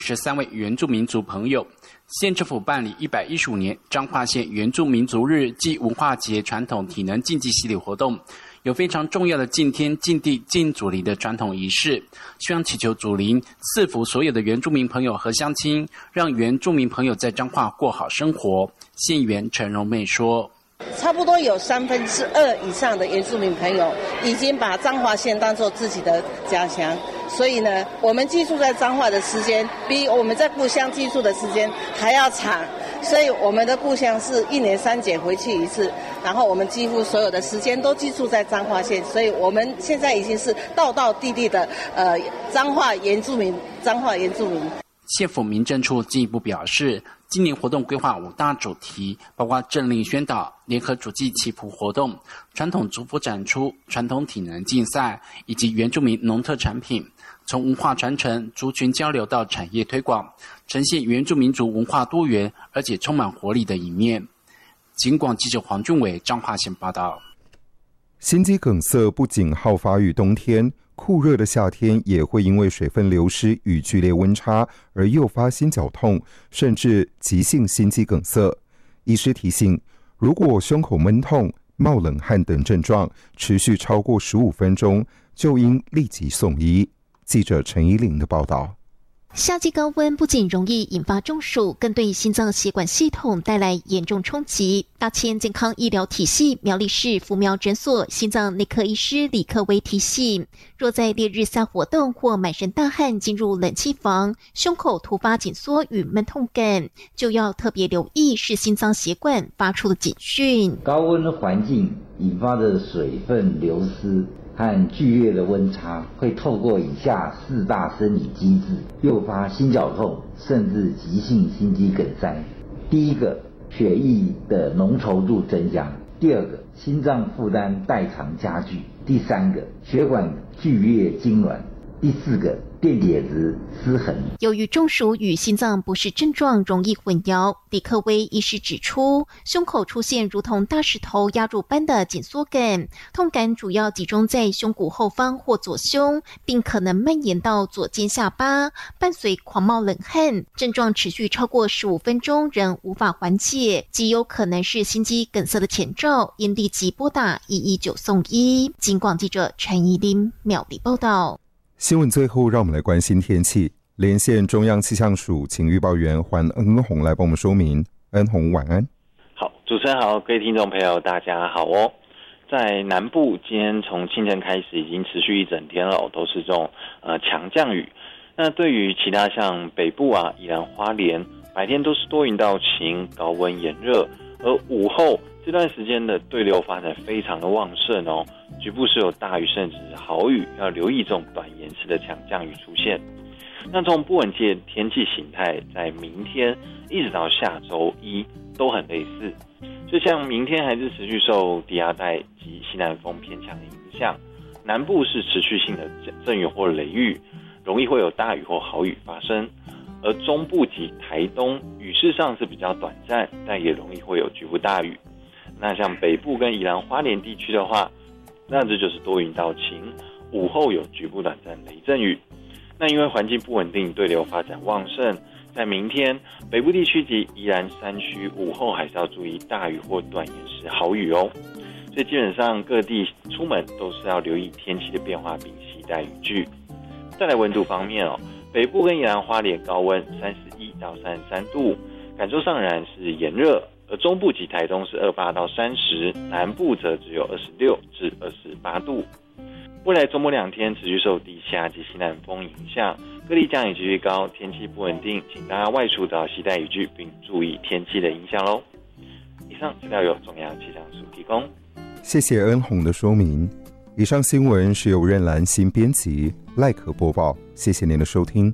13位原住民族朋友。县政府办理115年彰化县原住民族日暨文化节传统体能竞技洗礼活动，有非常重要的敬天敬地敬祖灵的传统仪式，希望祈求祖灵赐福所有的原住民朋友和乡亲，让原住民朋友在彰化过好生活。县员陈荣妹说， 差不多有2/3以上的原住民朋友已经把彰化县当作自己的家乡，所以呢，我们寄宿在彰化的时间比我们在故乡寄宿的时间还要长，所以我们的故乡是1年3节回去一次，然后我们几乎所有的时间都寄宿在彰化县，所以我们现在已经是道道地地的彰化原住民。 县府民政处进一步表示，今年活动规划5大主题，包括政令宣导、联合主祭祈福活动、传统族服展出、传统体能竞赛以及原住民农特产品，从文化传承、族群交流到产业推广，呈现原住民族文化多元而且充满活力的一面。警广记者黄俊伟彰化县报道。 心肌梗塞不仅好发于冬天，酷热的夏天也会因为水分流失与剧烈温差而诱发心绞痛，甚至急性心肌梗塞。医师提醒，如果胸口闷痛、冒冷汗等症状持续超过15分钟，就应立即送医。记者陈依玲的报道。 夏季高温不仅容易引发中暑，更对心脏血管系统带来严重冲击。大千健康医疗体系苗栗市福苗诊所心脏内科医师李克威提醒，若在烈日下活动或满身大汗进入冷气房，胸口突发紧缩与闷痛感，就要特别留意是心脏血管发出的警讯。 高温环境引发的水分流失和剧烈的温差会透过以下4大生理机制诱发心绞痛，甚至急性心肌梗塞。第一个，血液的浓稠度增加；第二个，心脏负担代偿加剧；第三个，血管剧烈痉挛；第四个，电解质失衡。 由于中暑与心脏不适症状容易混淆，李克威医师指出，胸口出现如同大石头压住般的紧缩感，痛感主要集中在胸骨后方或左胸，并可能蔓延到左肩下巴，伴随狂冒冷汗，症状持续超过15分钟仍无法缓解，极有可能是心肌梗塞的前兆，应立即拨打119送医。警广记者陈怡琳苗栗报道。 新闻最后，让我们来关心天气。连线中央气象署请预报员黄恩宏来帮我们说明。恩宏晚安。 好，主持人好，各位听众朋友大家好哦。在南部今天从清晨开始已经持续一整天了，都是这种强降雨。那对于其他像北部啊、宜兰花莲，白天都是多云到晴，高温炎热，而午后这段时间的对流发展非常的旺盛哦，局部是有大雨甚至豪雨，要留意这种短延时的强降雨出现。那这种不稳定的天气形态在明天一直到下周一都很类似，就像明天还是持续受低压带及西南风偏强的影响，南部是持续性的阵雨或雷雨，容易会有大雨或豪雨发生，而中部及台东雨势上是比较短暂，但也容易会有局部大雨。那像北部跟宜兰花莲地区的话，那这就是多云到晴，午后有局部短暂雷阵雨。那因为环境不稳定，对流发展旺盛，在明天北部地区及宜兰山区午后还是要注意大雨或短延时豪雨哦。所以基本上各地出门都是要留意天气的变化，并携带雨具。再来温度方面哦，北部跟宜兰花莲高温31到33度，感受上仍然是炎热，而中部及台东是28到30，南部则只有26至28度。未来周末2天持续受低下及西南风影响，各地降雨几率高，天气不稳定，请大家外出都要携带雨具，并注意天气的影响咯。以上资料由中央气象署提供。 谢谢恩宏的说明。以上新闻是由任兰新编辑，赖可播报。谢谢您的收听。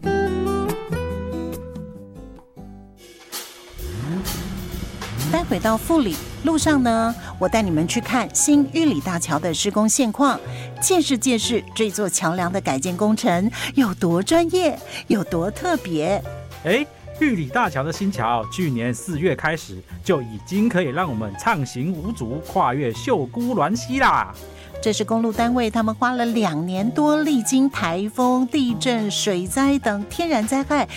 待会到富里路上呢，我带你们去看新玉里大桥的施工现况，见识见识这座桥梁的改建工程有多专业，有多特别。 玉里大桥的新桥，去年4月开始就已经可以让我们畅行无阻，跨越秀姑峦溪啦。 这是公路单位他们花了2年多，历经台风、地震、水灾等天然灾害，